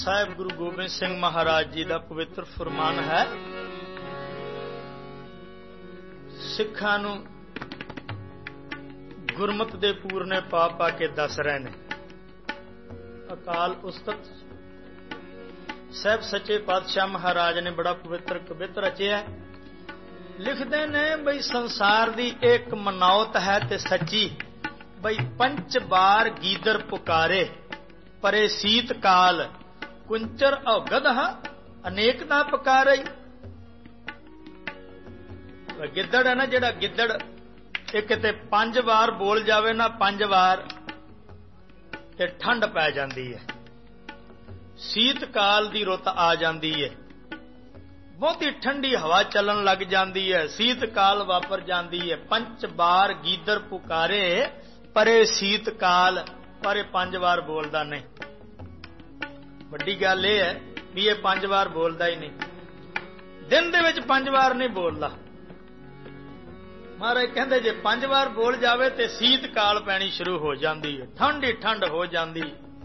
ਸਾਹਿਬ ਗੁਰੂ ਗੋਬਿੰਦ ਸਿੰਘ ਮਹਾਰਾਜ ਜੀ ਦਾ ਪਵਿੱਤਰ ਫਰਮਾਨ ਹੈ। ਸਿੱਖਾਂ ਨੂੰ ਗੁਰਮਤਿ ਦੇ ਪੂਰਨੇ ਪਾ ਪਾ ਕੇ ਦੱਸ ਰਹੇ ਨੇ। ਅਕਾਲ ਉਸਤਤ ਸਾਹਿਬ ਸੱਚੇ ਪਾਤਸ਼ਾਹ ਮਹਾਰਾਜ ਨੇ ਬੜਾ ਪਵਿੱਤਰ ਕਵਿਤ ਰਚਿਆ। ਲਿਖਦੇ ਨੇ ਬਈ ਸੰਸਾਰ ਦੀ ਇੱਕ ਮਨੌਤ ਹੈ ਤੇ ਸੱਚੀ, ਬਈ ਪੰਚ ਬਾਰ ਗੀਦਰ ਪੁਕਾਰੇ ਪਰੇ ਸੀਤ ਕਾਲ ਕੁੰਚਰ ਔਗਧ ਅਨੇਕ ਦਾ ਪੁਕਾਰੇ। ਗਿੱਦੜ ਹੈ ਨਾ, ਜਿਹੜਾ ਗਿੱਦੜ ਇਹ ਕਿਤੇ 5 ਵਾਰ ਬੋਲ ਜਾਵੇ ਨਾ, 5 ਵਾਰ ਤੇ ਠੰਡ ਪੈ ਜਾਂਦੀ ਹੈ, ਸੀਤ ਕਾਲ ਦੀ ਰੁੱਤ ਆ ਜਾਂਦੀ ਹੈ, ਬਹੁਤੀ ਠੰਡੀ ਹਵਾ ਚੱਲਣ ਲੱਗ ਜਾਂਦੀ ਹੈ, ਸੀਤ ਕਾਲ ਵਾਪਰ ਜਾਂਦੀ ਹੈ। ਪੰਚ ਬਾਰ ਗੀਦਰ ਪੁਕਾਰੇ ਪਰੇ ਸੀਤ ਕਾਲ, ਪਰ ਇਹ 5 ਵਾਰ ਬੋਲਦਾ ਨਹੀਂ। ਵੱਡੀ ਗੱਲ ਇਹ ਹੈ ਵੀ ਇਹ 5 ਵਾਰ ਬੋਲਦਾ ਹੀ ਨਹੀਂ, ਦਿਨ ਦੇ ਵਿੱਚ 5 ਵਾਰ ਨਹੀਂ ਬੋਲਦਾ। ਮਹਾਰਾਜ ਕਹਿੰਦੇ ਜੇ 5 ਵਾਰ ਬੋਲ ਜਾਵੇ ਤੇ ਸੀਤ ਕਾਲ ਪੈਣੀ ਸ਼ੁਰੂ ਹੋ ਜਾਂਦੀ ਹੈ, ਠੰਡ ਹੀ ਠੰਡ ਹੋ ਜਾਂਦੀ।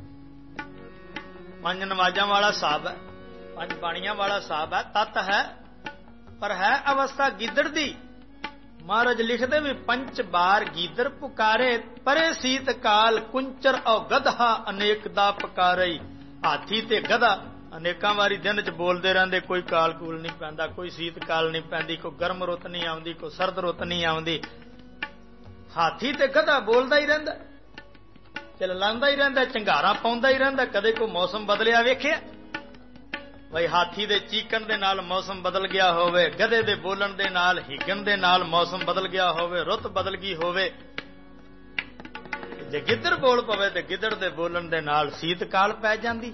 5 ਨਮਾਜ਼ਾਂ ਵਾਲਾ ਹਿਸਾਬ ਹੈ, 5 ਬਾਣੀਆਂ ਵਾਲਾ ਹਿਸਾਬ ਹੈ, ਤਤ ਹੈ, ਪਰ ਹੈ ਅਵਸਥਾ ਗਿੱਦੜ ਦੀ। ਮਹਾਰਾਜ ਲਿਖਦੇ ਵੀ ਪੰਚ ਬਾਰ ਗੀਦਰ ਪੁਕਾਰੇ ਪਰੇ ਸੀਤ ਕਾਲ ਕੁੰਚਰ ਔਗਧ ਅਨੇਕ ਦਾ ਪੁਕਾਰੇ। ਹਾਥੀ ਤੇ ਗਧਾ ਅਨੇਕਾਂ ਵਾਰੀ ਦਿਨ ਚ ਬੋਲਦੇ ਰਹਿੰਦੇ, ਕੋਈ ਕਾਲ ਕੂਲ ਨਹੀਂ ਪੈਂਦਾ, ਕੋਈ ਸੀਤ ਕਾਲ ਨਹੀਂ ਪੈਂਦੀ, ਕੋਈ ਗਰਮ ਰੁੱਤ ਨਹੀਂ ਆਉਂਦੀ, ਕੋਈ ਸਰਦ ਰੁੱਤ ਨਹੀਂ ਆਉਂਦੀ। ਹਾਥੀ ਤੇ ਗਧਾ ਬੋਲਦਾ ਹੀ ਰਹਿੰਦਾ, ਚਲਾਉਂਦਾ ਹੀ ਰਹਿੰਦਾ, ਝੰਗਾਰਾਂ ਪਾਉਂਦਾ ਹੀ ਰਹਿੰਦਾ। ਕਦੇ ਕੋਈ ਮੌਸਮ ਬਦਲਿਆ ਵੇਖਿਆ? ਬਈ ਹਾਥੀ ਦੇ ਚੀਕਣ ਦੇ ਨਾਲ ਮੌਸਮ ਬਦਲ ਗਿਆ ਹੋਵੇ, ਗਧੇ ਦੇ ਬੋਲਣ ਦੇ ਨਾਲ, ਹਿੱਗਣ ਦੇ ਨਾਲ ਮੌਸਮ ਬਦਲ ਗਿਆ ਹੋਵੇ, ਰੁੱਤ ਬਦਲ ਗਈ ਹੋਵੇ। ਜੇ ਗਿੱਦੜ ਬੋਲ ਪਵੇ ਤੇ ਗਿੱਦੜ ਦੇ ਬੋਲਣ ਦੇ ਨਾਲ ਸੀਤ ਕਾਲ ਪੈ ਜਾਂਦੀ।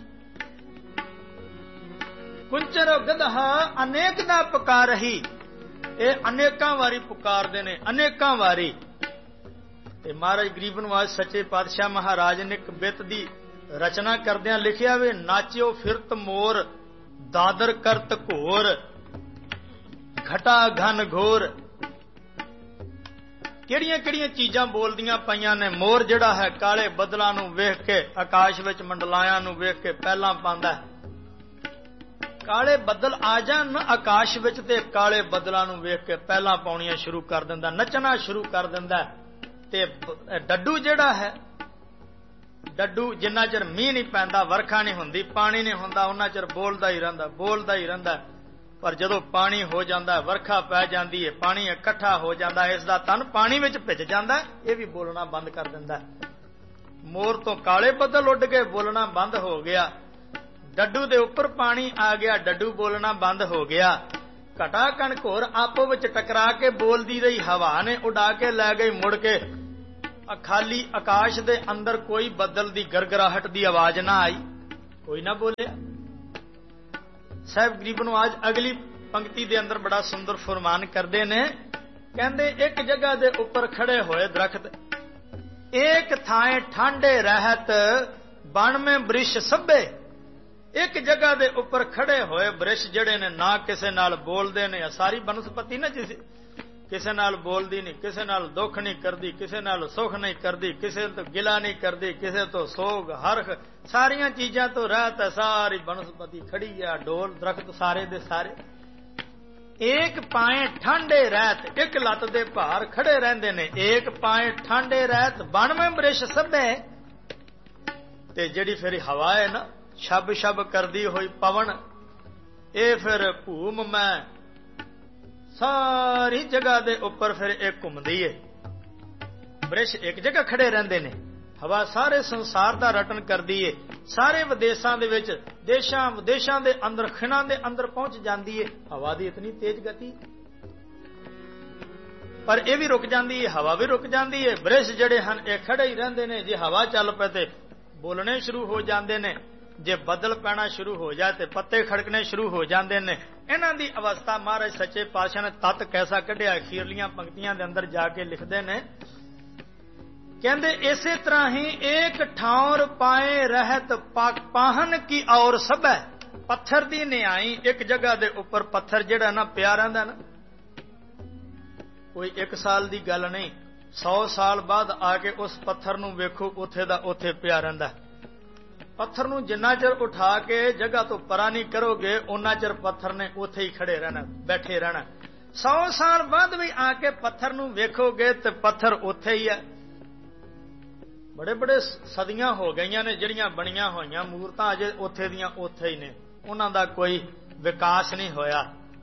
ਕੁੰਚਰ ਗਧਾ ਅਨੇਕ ਦਾ ਪੁਕਾਰ ਰਹੀ, ਇਹ ਅਨੇਕਾਂ ਵਾਰੀ ਪੁਕਾਰਦੇ ਨੇ, ਅਨੇਕਾਂ ਵਾਰੀ। ਤੇ ਮਹਾਰਾਜ ਗਰੀਬ ਨਵਾਜ ਸੱਚੇ ਪਾਤਸ਼ਾਹ ਮਹਾਰਾਜ ਨੇ ਇੱਕ ਬਿੱਤ ਦੀ ਰਚਨਾ ਕਰਦਿਆਂ ਲਿਖਿਆ ਵੇ, ਨਾਚਿਓ ਫਿਰਤ ਮੋਰ ਦਾਦਰ ਕਰਤ ਘੋਰ ਘਟਾ ਘਨ ਘੋਰ। ਕਿਹੜੀਆਂ ਕਿਹੜੀਆਂ ਚੀਜ਼ਾਂ ਬੋਲਦੀਆਂ ਪਈਆਂ ਨੇ। ਮੋਰ ਜਿਹੜਾ ਹੈ ਕਾਲੇ ਬੱਦਲਾਂ ਨੂੰ ਵੇਖ ਕੇ, ਆਕਾਸ਼ ਵਿੱਚ ਮੰਡਲਾਇਆਂ ਨੂੰ ਵੇਖ ਕੇ ਪਹਿਲਾਂ ਪਾਉਂਦਾ। ਕਾਲੇ ਬੱਦਲ ਆ ਜਾਣ ਆਕਾਸ਼ ਵਿੱਚ ਤੇ ਕਾਲੇ ਬੱਦਲਾਂ ਨੂੰ ਵੇਖ ਕੇ ਪਹਿਲਾਂ ਪਾਉਣੀਆਂ ਸ਼ੁਰੂ ਕਰ ਦਿੰਦਾ, ਨੱਚਣਾ ਸ਼ੁਰੂ ਕਰ ਦਿੰਦਾ। ਤੇ ਡੱਡੂ ਜਿਹੜਾ ਹੈ, ਡੱਡੂ ਜਿੰਨਾ ਚਿਰ ਮੀਂਹ ਨਹੀਂ ਪੈਂਦਾ, ਵਰਖਾ ਨਹੀਂ ਹੁੰਦੀ, ਪਾਣੀ ਨਹੀਂ ਹੁੰਦਾ, ਉਹਨਾਂ ਚਿਰ ਬੋਲਦਾ ਹੀ ਰਹਿੰਦਾ, ਬੋਲਦਾ ਹੀ ਰਹਿੰਦਾ। ਪਰ ਜਦੋਂ ਪਾਣੀ ਹੋ ਜਾਂਦਾ, ਵਰਖਾ ਪੈ ਜਾਂਦੀ ਹੈ, ਪਾਣੀ ਇਕੱਠਾ ਹੋ ਜਾਂਦਾ, ਇਸ ਦਾ ਤਨ ਪਾਣੀ ਵਿੱਚ ਭਿੱਜ ਜਾਂਦਾ, ਇਹ ਵੀ ਬੋਲਣਾ ਬੰਦ ਕਰ ਦਿੰਦਾ। ਮੋਰ ਤੋਂ ਕਾਲੇ ਬੱਦਲ ਉੱਡ ਕੇ ਬੋਲਣਾ ਬੰਦ ਹੋ ਗਿਆ। ਡੱਡੂ ਦੇ ਉੱਪਰ ਪਾਣੀ ਆ ਗਿਆ, ਡੱਡੂ ਬੋਲਣਾ ਬੰਦ ਹੋ ਗਿਆ। ਘਟਾ ਕਣ ਘੋਰ ਆਪੋ ਵਿੱਚ ਟਕਰਾ ਕੇ ਬੋਲਦੀ ਰਹੀ, ਹਵਾ ਨੇ ਉਡਾ ਕੇ ਲੈ ਗਈ ਮੁੜ ਕੇ। ਖਾਲੀ ਆਕਾਸ਼ ਦੇ ਅੰਦਰ ਕੋਈ ਬੱਦਲ ਦੀ ਗਰਗਰਾਹਟ ਦੀ ਆਵਾਜ਼ ਨਾ ਆਈ, ਕੋਈ ਨਾ ਬੋਲਿਆ। ਸਾਹਿਬ ਗਰੀਬ ਨੂੰ ਅੱਜ ਅਗਲੀ ਪੰਕਤੀ ਦੇ ਅੰਦਰ ਬੜਾ ਸੁੰਦਰ ਫਰਮਾਨ ਕਰਦੇ ਨੇ। ਕਹਿੰਦੇ ਇੱਕ ਜਗ੍ਹਾ ਦੇ ਉੱਪਰ ਖੜੇ ਹੋਏ ਦਰਖਤ, ਇੱਕ ਥਾਂ ਠਾਂਡੇ ਰਹਿਤ ਬਣ ਮੈਂ ਬ੍ਰਿਸ਼ ਸਭੇ। ਇੱਕ ਜਗ੍ਹਾ ਦੇ ਉੱਪਰ ਖੜੇ ਹੋਏ ਬ੍ਰਿਸ਼ ਜਿਹੜੇ ਨੇ ਨਾ ਕਿਸੇ ਨਾਲ ਬੋਲਦੇ ਨੇ। ਸਾਰੀ ਬਨਸਪਤੀ ਨਾ ਕਿਸੇ ਨਾਲ ਬੋਲਦੀ ਨਹੀਂ, ਕਿਸੇ ਨਾਲ ਦੁੱਖ ਨਹੀਂ ਕਰਦੀ, ਕਿਸੇ ਨਾਲ ਸੁੱਖ ਨਹੀਂ ਕਰਦੀ, ਕਿਸੇ ਤੋਂ ਗਿਲਾ ਨਹੀਂ ਕਰਦੀ, ਕਿਸੇ ਤੋਂ ਸੋਗ ਹਰਖ, ਸਾਰੀਆਂ ਚੀਜ਼ਾਂ ਤੋਂ ਰਹਿਤ ਹੈ। ਸਾਰੀ ਬਨਸਪਤੀ ਖੜੀ ਆ, ਢੋਲ ਦਰਖਤ ਸਾਰੇ ਦੇ ਸਾਰੇ। ਏਕ ਪਾਏ ਠਾਂਡੇ ਰਹਿਤ, ਇੱਕ ਲੱਤ ਦੇ ਭਾਰ ਖੜੇ ਰਹਿੰਦੇ ਨੇ। ਏਕ ਪਾਏ ਠਾਂਡੇ ਰਹਿਤ ਬਣ ਮੈਂ ਬ੍ਰਿਸ਼ ਸਭੇ। ਤੇ ਜਿਹੜੀ ਫਿਰ ਹਵਾ ਹੈ ਨਾ, ਛਬ ਛਬ ਕਰਦੀ ਹੋਈ ਪਵਨ, ਇਹ ਫਿਰ ਭੂਮ ਮੈਂ ਸਾਰੀ ਜਗ੍ਹਾ ਦੇ ਉੱਪਰ ਫਿਰ ਇਹ ਘੁੰਮਦੀ ਏ। ਬ੍ਰਿਸ਼ ਇੱਕ ਜਗ੍ਹਾ ਖੜੇ ਰਹਿੰਦੇ ਨੇ, ਹਵਾ ਸਾਰੇ ਸੰਸਾਰ ਦਾ ਰਟਨ ਕਰਦੀ ਏ, ਸਾਰੇ ਵਿਦੇਸ਼ਾਂ ਦੇ ਵਿੱਚ, ਦੇਸ਼ਾਂ ਵਿਦੇਸ਼ਾਂ ਦੇ ਅੰਦਰ, ਖਿਣਾਂ ਦੇ ਅੰਦਰ ਪਹੁੰਚ ਜਾਂਦੀ ਏ। ਹਵਾ ਦੀ ਇਤਨੀ ਤੇਜ਼ ਗਤੀ, ਪਰ ਇਹ ਵੀ ਰੁਕ ਜਾਂਦੀ ਏ, ਹਵਾ ਵੀ ਰੁਕ ਜਾਂਦੀ ਏ। ਬ੍ਰਿਸ਼ ਜਿਹੜੇ ਹਨ ਇਹ ਖੜੇ ਹੀ ਰਹਿੰਦੇ ਨੇ। ਜੇ ਹਵਾ ਚੱਲ ਪਏ ਤੇ ਬੋਲਣੇ ਸ਼ੁਰੂ ਹੋ ਜਾਂਦੇ ਨੇ, ਜੇ ਬੱਦਲ ਪੈਣਾ ਸ਼ੁਰੂ ਹੋ ਜਾਏ ਤੇ ਪੱਤੇ ਖੜਕਣੇ ਸ਼ੁਰੂ ਹੋ ਜਾਂਦੇ ਨੇ। ਇਹਨਾਂ ਦੀ ਅਵਸਥਾ ਮਹਾਰਾਜ ਸੱਚੇ ਪਾਤਸ਼ਾਹ ਨੇ ਤਤ ਕੈਸਾ ਕੱਢਿਆ, ਅਖੀਰਲੀਆਂ ਪੰਕਤੀਆਂ ਦੇ ਅੰਦਰ ਜਾ ਕੇ ਲਿਖਦੇ ਨੇ। ਕਹਿੰਦੇ ਇਸੇ ਤਰ੍ਹਾਂ ਹੀ ਏਕ ਠਾਉਰ ਪਾਏ ਰਹਿਤ ਪਾਹਨ ਕੀ ਔਰ ਸਭੈ। ਪੱਥਰ ਦੀ ਨਿਆਈ, ਇੱਕ ਜਗ੍ਹਾ ਦੇ ਉੱਪਰ ਪੱਥਰ ਜਿਹੜਾ ਨਾ ਪਿਆ ਰਹਿੰਦਾ ਨਾ, ਕੋਈ 1 ਸਾਲ ਦੀ ਗੱਲ ਨਹੀਂ, 100 ਸਾਲ ਬਾਅਦ ਆ ਕੇ ਉਸ ਪੱਥਰ ਨੂੰ ਵੇਖੋ, ਉੱਥੇ ਦਾ ਉੱਥੇ ਪਿਆ ਰਹਿੰਦਾ। पत्थर नूं जिन्ना चिर उठा के जगह तो परा नहीं करोगे उन्ना चिर पत्थर ने उत्थे ही खड़े रहना, बैठे रहना। 100 साल बाद भी आके पत्थर नूं वेखोगे तो पत्थर उत्थे ही है। बड़े बड़े सदियां हो गईयां ने जिहड़ियां बणियां होईयां मूर्तां अजे उत्थे दियां उत्थे ही ने, उन्हां दा कोई विकास नहीं होया,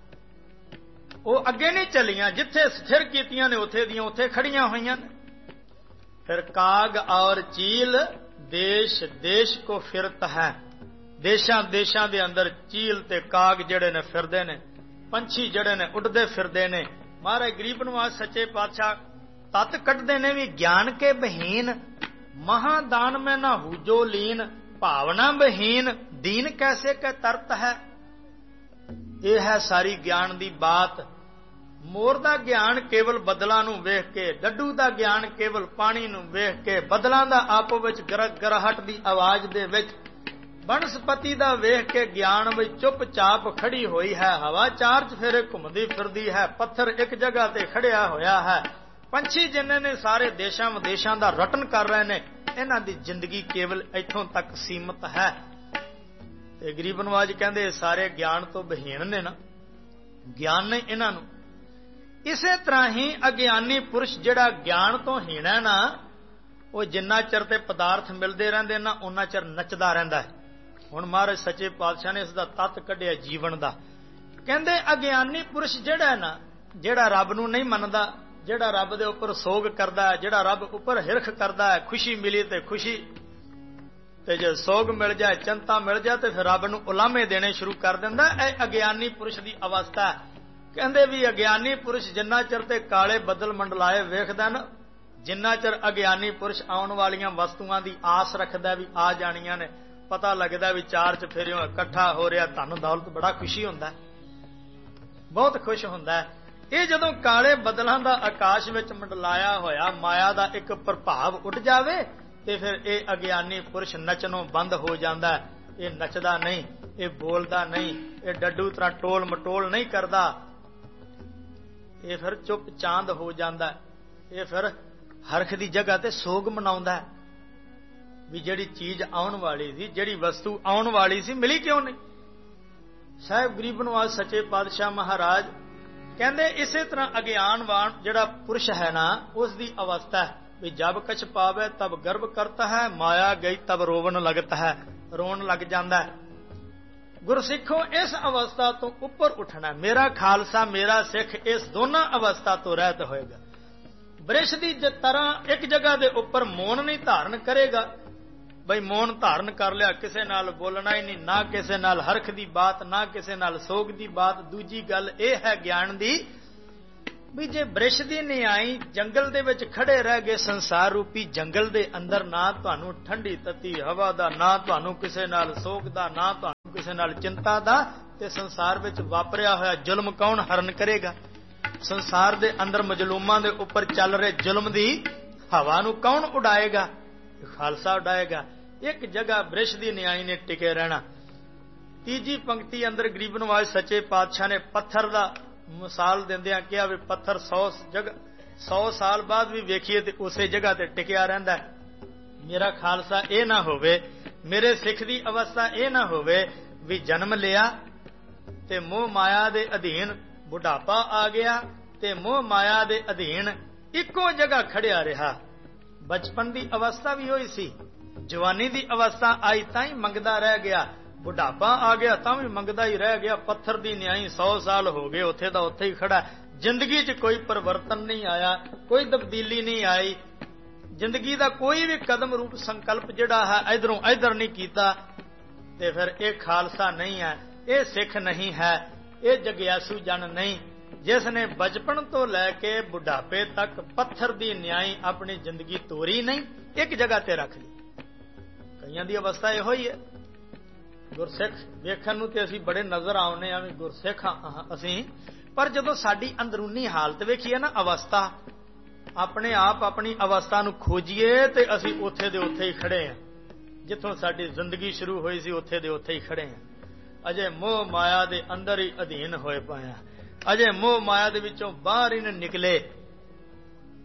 वो अगे नहीं चलियां, जिथे स्थिर कीतियां ने उत्थे दियां उत्थे खड़ियां होईयां ने। फिर काग और चील देश देश को फिरत है, देशां देशां दे अंदर चील ते काग जिहड़े ने फिरदे ने, पंछी जिहड़े ने उड़दे फिरदे ने। महाराज गरीब निवाज सच्चे पातशाह तत् कटदे ने भी ज्ञान के बहीन, महादान में ना हुजो लीन, भावना बहीन दीन कैसे के तरत है। यह है सारी ज्ञान दी बात। मोर दा ज्ञान केवल बदलां नूं वेख के, डड्डू दा ज्ञान केवल पानी नूं वेख के, बदलां दा आपो विच गरहट दी आवाज दे विच, बनस्पति दा वेख के ज्ञान विच चुपचाप खड़ी होई है। हवा चार चफेरे घुमदी फिरदी है, पत्थर एक जगह ते खड़िया होया है। पंछी जिन्ने ने सारे देशां विदेशां दा रटन कर रहे ने, इन्हां दी जिंदगी केवल इत्थों तक सीमित है। ते गरीब नवाज कहंदे सारे ज्ञान तो बहीन ने ना, ज्ञान ने इन्हां नूं। इसे तरह ही अज्ञानी पुरुष जिहड़ा ज्ञान तो हीन है ना, वो जिन्ना चिर ते पदार्थ मिलते रहंदे ना उन्ना चिर नचदा रहिंदा है। हुण महाराज सच्चे पातशाह ने इसदा तत्त कढिया जीवन दा। कहंदे अज्ञानी पुरुष जिहड़ा ना, जिहड़ा रब नूं नहीं मनदा, जिहड़ा रब दे उपर सोग करदा है, जिहड़ा रब उपर हिरख करदा है, खुशी मिली ते खुशी, ते जे सोग मिल जाए, चिंता मिल जाए ते फिर रब नूं उलामे देने शुरू कर दिंदा। यह अज्ञानी पुरुष दी अवस्था है। कहंदे भी अज्ञानी पुरुष जिन्ना चिर ते काले बदल मंडलाए वेखदा ना, जिन्ना चिर अज्ञानी पुरुष आउण वालियां वस्तुआं दी आस रखदा भी आ जाणियां ने, पता लगदा भी चार चफेरियों इकट्ठा हो रहा धन दौलत, बड़ा खुशी हुंदा, बहुत खुश हुंदा। ये जदों काले बदलां दा आकाश विच मंडलाया होया माया दा एक प्रभाव उठ जावे ते फिर ये अज्ञानी पुरुष नचनों बंद हो जांदा है। ये नचदा नहीं, ये बोलदा नहीं, ये डड्डू तरह टोल मटोल नहीं करदा, ये फिर चुप चांद हो जाता है। ये फिर हरख की जगह ते सोग मनाउंदा है भी जिहड़ी चीज आउण वाली सी, जिहड़ी वस्तु आउण वाली सी, मिली क्यों नहीं। साहिब गरीब नवाज सच्चे पातशाह महाराज कहंदे इसे तरह अज्ञानवान जिहड़ा पुरुष है ना, उसकी अवस्था है भी जब कछ पावे तब गर्व करता है, माया गई तब रोवन लगता है, रोन लग जाता है। गुरसिखो इस अवस्था तो ऊपर उठना, मेरा खालसा मेरा सिख इस दोनों अवस्था तो रहत होएगा। वृक्ष की तरह एक जगह के ऊपर मौन नहीं धारण करेगा, बई मौन धारण कर लिया, किसे नाल बोलना ही नहीं, ना किसे नाल हरख की बात, ना किसे नाल सोग की बात। दूजी गल यह है ज्ञान की भी जे वृक्ष की न्याई जंगल दे विच खड़े रह गए, संसार रूपी जंगल दे अंदर, ना तुहानू ठंडी तती हवा दा, ना तुहानू किसे नाल सोग दा, ना तुहानू किसे नाल चिंता दा, ते संसार विच वापरिया होया जुल्म कौन हरण करेगा। संसार दे अंदर मजलूमां दे उपर चल रहे जुल्म दी हवा नू कौन उड़ाएगा, खालसा उड़ाएगा। एक जगह वृक्ष की न्याई ने टिके रहना। तीजी पंक्ति अंदर गरीब नवाज सच्चे पातशाह ने पत्थर दा मिसाल देंदियां कहा भी पत्थर 100 साल बाद भी वेखिए ते उसे जगह ते टिकिया रहिंदा है। मेरा खालसा यह ना होवे, मेरे सिख दी अवस्था यह ना होवे भी जन्म लिया ते मोह माया दे अधीन बुढ़ापा आ गया ते मोह माया दे अधीन इको जगह खड़िया रहा। बचपन की अवस्था भी होई सी, जवानी की अवस्था आई ताई मंगदा रह गया, बुढ़ापा आ गया तां भी मंगदा ही रह गया। पत्थर दी न्याई 100 साल हो गए, उत्थे दा उत्थे ही खड़ा। जिंदगी च कोई परिवर्तन नहीं आया, कोई तब्दीली नहीं आई, जिंदगी का कोई भी कदम रूप संकल्प जिहड़ा है इधरों इधर नहीं कीता। ते फिर ये खालसा नहीं है, ये सिख नहीं है, ये जग्यासू जन नहीं जिसने बचपन तो लैके बुढ़ापे तक पत्थर दी न्याई अपनी जिंदगी तोरी नहीं, एक जगह ते रख ली। कईयां दी अवस्था इहो ही है। गुरसिख वेखण नूं ते असीं बड़े नज़र आउने आ भी गुरसिख असीं, पर जदों साडी अंदरूनी हालत वेखीए ना, अवस्था अपने आप अपनी अवस्था नूं खोजीए ते असीं उत्थे दे उत्थे ही खड़े हैं, जिथों साडी जिंदगी शुरू होई सी उत्थे दे उत्थे ही खड़े हैं। अजे मोह माया दे अंदर ही अधीन होए पए हैं, अजे मोह माया दे विचों बाहर ही नहीं निकले।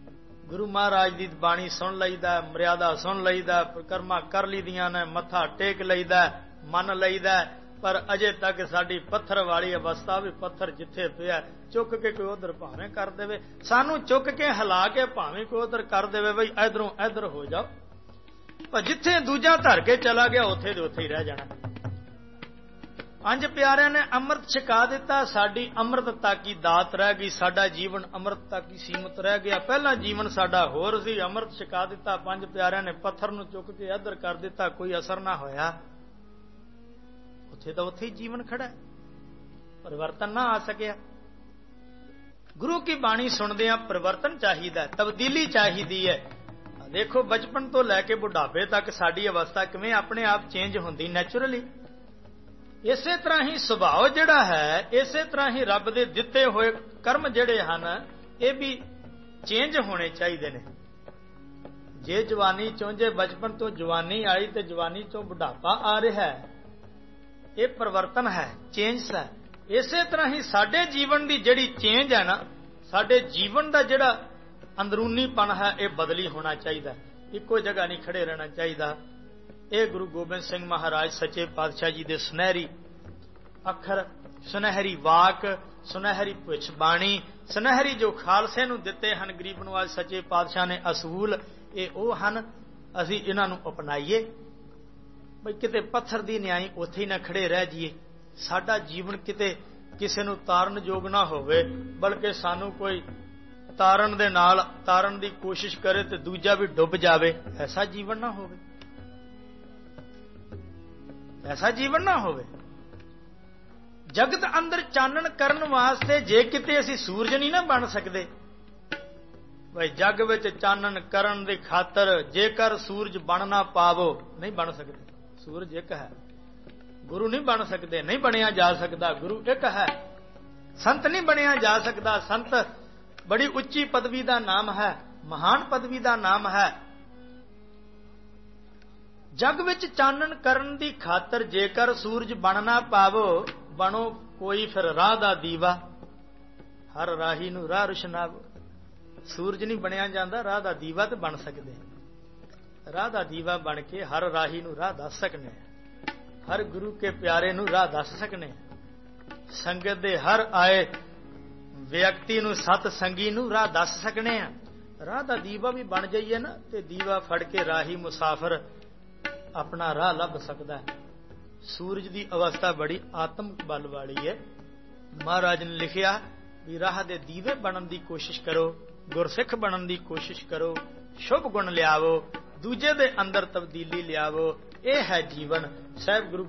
ਗੁਰੂ ਮਹਾਰਾਜ ਦੀ ਬਾਣੀ ਸੁਣ ਲਈਦਾ, ਮਰਿਆਦਾ ਸੁਣ ਲਈਦਾ, ਪ੍ਰਕਰਮਾਂ ਕਰ ਲਈਦੀਆਂ ਨੇ, ਮੱਥਾ ਟੇਕ ਲਈਦਾ, ਮੰਨ ਲਈਦਾ, ਪਰ ਅਜੇ ਤੱਕ ਸਾਡੀ ਪੱਥਰ ਵਾਲੀ ਅਵਸਥਾ ਵੀ ਪੱਥਰ ਜਿੱਥੇ ਪਿਆ ਚੁੱਕ ਕੇ ਕੋਈ ਉਧਰ ਭਾਵੇਂ ਕਰ ਦੇਵੇ, ਸਾਨੂੰ ਚੁੱਕ ਕੇ ਹਿਲਾ ਕੇ ਭਾਵੇਂ ਕੋਈ ਉਧਰ ਕਰ ਦੇਵੇ, ਬਈ ਇਧਰੋਂ ਇਧਰ ਹੋ ਜਾਓ, ਪਰ ਜਿੱਥੇ ਦੂਜਾ ਧਰ ਕੇ ਚਲਾ ਗਿਆ ਉੱਥੇ ਦੇ ਉੱਥੇ ਹੀ ਰਹਿ ਜਾਣਾ। ਪੰਜ ਪਿਆਰਿਆਂ ਨੇ ਅੰਮ੍ਰਿਤ ਛਕਾ ਦਿੱਤਾ, ਸਾਡੀ ਅੰਮ੍ਰਿਤਤਾ ਕੀ ਦਾਤ ਰਹਿ ਗਈ, ਸਾਡਾ ਜੀਵਨ ਅੰਮ੍ਰਿਤਤਾ ਕੀ ਸੀਮਤ ਰਹਿ ਗਿਆ। ਪਹਿਲਾਂ ਜੀਵਨ ਸਾਡਾ ਹੋਰ ਸੀ, ਅੰਮ੍ਰਿਤ ਛਕਾ ਦਿੱਤਾ, ਪੰਜ ਪਿਆਰਿਆਂ ਨੇ ਪੱਥਰ ਨੂੰ ਚੁੱਕ ਕੇ ਇੱਧਰ ਕਰ ਦਿੱਤਾ, ਕੋਈ ਅਸਰ ਨਾ ਹੋਇਆ, ਉੱਥੇ ਤਾਂ ਉੱਥੇ ਹੀ ਜੀਵਨ ਖੜਾ, ਪਰਿਵਰਤਨ ਨਾ ਆ ਸਕਿਆ। ਗੁਰੂ ਕੀ ਬਾਣੀ ਸੁਣਦੇ ਆ, ਪਰਿਵਰਤਨ ਚਾਹੀਦਾ, ਤਬਦੀਲੀ ਚਾਹੀਦੀ ਹੈ। ਦੇਖੋ ਬਚਪਨ ਤੋਂ ਲੈ ਕੇ ਬੁਢਾਪੇ ਤੱਕ ਸਾਡੀ ਅਵਸਥਾ ਕਿਵੇਂ ਆਪਣੇ ਆਪ ਚੇਂਜ ਹੁੰਦੀ ਨੈਚੁਰਲੀ। ਇਸੇ ਤਰ੍ਹਾਂ ਹੀ ਸੁਭਾਅ ਜਿਹੜਾ ਹੈ, ਇਸੇ ਤਰ੍ਹਾਂ ਹੀ ਰੱਬ ਦੇ ਦਿੱਤੇ ਹੋਏ ਕਰਮ ਜਿਹੜੇ ਹਨ ਇਹ ਵੀ ਚੇਂਜ ਹੋਣੇ ਚਾਹੀਦੇ ਨੇ। ਜੇ ਜਵਾਨੀ ਚੋਂ, ਜੇ ਬਚਪਨ ਤੋਂ ਜਵਾਨੀ ਆਈ ਤੇ ਜਵਾਨੀ ਚੋਂ ਬੁਢਾਪਾ ਆ ਰਿਹਾ ਹੈ, ਇਹ ਪਰਿਵਰਤਨ ਹੈ, ਚੇਂਜ ਹੈ। ਇਸੇ ਤਰ੍ਹਾਂ ਹੀ ਸਾਡੇ ਜੀਵਨ ਦੀ ਜਿਹੜੀ ਚੇਂਜ ਹੈ ਨਾ, ਸਾਡੇ ਜੀਵਨ ਦਾ ਜਿਹੜਾ ਅੰਦਰੂਨੀਪਨ ਹੈ ਇਹ ਬਦਲੀ ਹੋਣਾ ਚਾਹੀਦਾ, ਇੱਕੋ ਜਗ੍ਹਾ ਨਹੀਂ ਖੜੇ ਰਹਿਣਾ ਚਾਹੀਦਾ। ਇਹ ਗੁਰੂ ਗੋਬਿੰਦ ਸਿੰਘ ਮਹਾਰਾਜ ਸੱਚੇ ਪਾਤਸ਼ਾਹ ਜੀ ਦੇ ਸੁਨਹਿਰੀ ਅੱਖਰ, ਸੁਨਹਿਰੀ ਵਾਕ, ਸੁਨਹਿਰੀ ਭੁੱਚ ਬਾਣੀ, ਸੁਨਹਿਰੀ ਜੋ ਖਾਲਸੇ ਨੂੰ ਦਿੱਤੇ ਹਨ ਗਰੀਬ ਨਵਾਜ਼ ਸੱਚੇ ਪਾਤਸ਼ਾਹ ਨੇ ਅਸੂਲ, ਇਹ ਉਹ ਹਨ। ਅਸੀਂ ਇਹਨਾਂ ਨੂੰ ਅਪਣਾਈਏ, ਬਈ ਕਿਤੇ ਪੱਥਰ ਦੀ ਨਿਆਈ ਉੱਥੇ ਹੀ ਨਾ ਖੜੇ ਰਹਿ ਜਾਈਏ, ਸਾਡਾ ਜੀਵਨ ਕਿਤੇ ਕਿਸੇ ਨੂੰ ਤਾਰਨ ਯੋਗ ਨਾ ਹੋਵੇ, ਬਲਕਿ ਸਾਨੂੰ ਕੋਈ ਤਾਰਨ ਦੇ ਨਾਲ ਤਾਰਨ ਦੀ ਕੋਸ਼ਿਸ਼ ਕਰੇ ਤੇ ਦੂਜਾ ਵੀ ਡੁੱਬ ਜਾਵੇ, ਐਸਾ ਜੀਵਨ ਨਾ ਹੋਵੇ, ਐਸਾ ਜੀਵਨ ਨਾ ਹੋਵੇ। ਜਗਤ ਅੰਦਰ ਚਾਨਣ ਕਰਨ ਵਾਸਤੇ ਜੇ ਕਿਤੇ ਅਸੀਂ ਸੂਰਜ ਨਹੀਂ ਨਾ ਬਣ ਸਕਦੇ, ਬਈ ਜਗ ਵਿੱਚ ਚਾਨਣ ਕਰਨ ਦੀ ਖਾਤਰ ਜੇਕਰ ਸੂਰਜ ਬਣ ਨਾ ਪਾਵੋ, ਨਹੀਂ ਬਣ ਸਕਦੇ। ਸੂਰਜ ਇੱਕ ਹੈ, ਗੁਰੂ ਨਹੀਂ ਬਣ ਸਕਦੇ, ਨਹੀਂ ਬਣਿਆ ਜਾ ਸਕਦਾ, ਗੁਰੂ ਇੱਕ ਹੈ। ਸੰਤ ਨਹੀਂ ਬਣਿਆ ਜਾ ਸਕਦਾ, ਸੰਤ ਬੜੀ ਉੱਚੀ ਪਦਵੀ ਦਾ ਨਾਮ ਹੈ, ਮਹਾਨ ਪਦਵੀ ਦਾ ਨਾਮ ਹੈ। ਜਗ ਵਿੱਚ ਚਾਨਣ ਕਰਨ ਦੀ ਖਾਤਰ ਜੇਕਰ ਸੂਰਜ ਬਣ ਨਾ ਪਾਵੋ, ਬਣੋ ਕੋਈ ਫਿਰ ਰਾਹ ਦਾ ਦੀਵਾ, ਹਰ ਰਾਹੀ ਨੂੰ ਰਾਹ ਰੁਸ਼ਨਾਵੋ। ਸੂਰਜ ਨਹੀਂ ਬਣਿਆ ਜਾਂਦਾ, ਰਾਹ ਦਾ ਦੀਵਾ ਤੇ ਬਣ ਸਕਦੇ, ਰਾਹ ਦਾ ਦੀਵਾ ਬਣ ਕੇ ਹਰ ਰਾਹੀ ਨੂੰ ਰਾਹ ਦੱਸ ਸਕਨੇ, ਹਰ ਗੁਰੂ ਕੇ ਪਿਆਰੇ ਨੂੰ ਰਾਹ ਦੱਸ ਸਕਨੇ, ਸੰਗਤ ਦੇ ਹਰ ਆਏ ਵਿਅਕਤੀ ਨੂੰ, ਸਤ ਸੰਗੀ ਨੂੰ ਰਾਹ ਦੱਸ ਸਕਨੇ ਆ। ਰਾਹ ਦਾ ਦੀਵਾ ਵੀ ਬਣ ਜਾਈਏ ਨਾ ਤੇ ਦੀਵਾ ਫੜ ਕੇ ਰਾਹੀ ਮੁਸਾਫਰ ਆਪਣਾ ਰਾਹ ਲੱਭ ਸਕਦਾ ਹੈ। ਸੂਰਜ ਦੀ ਅਵਸਥਾ ਬੜੀ ਆਤਮਿਕ ਬਲ ਵਾਲੀ ਹੈ। ਮਹਾਰਾਜ ਨੇ ਲਿਖਿਆ ਵੀ ਰਾਹ ਦੇ ਦੀਵੇ ਬਣਨ ਦੀ ਕੋਸ਼ਿਸ਼ ਕਰੋ, ਗੁਰਸਿੱਖ ਬਣਨ ਦੀ ਕੋਸ਼ਿਸ਼ ਕਰੋ, ਸ਼ੁਭ ਗੁਣ ਲਿਆਵੋ, ਦੂਜੇ ਦੇ ਅੰਦਰ ਤਬਦੀਲੀ ਲਿਆਵੋ, ਇਹ ਹੈ ਜੀਵਨ। ਸਾਹਿਬ ਗੁਰੂ